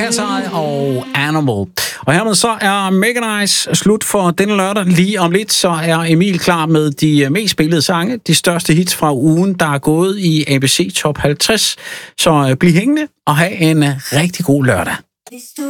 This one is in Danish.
Cat's Eye og Animal. Og hermed så er Mega Nice slut for denne lørdag. Lige om lidt, så er Emil klar med de mest spillede sange, de største hits fra ugen, der er gået i ABC Top 50. Så bliv hængende og have en rigtig god lørdag.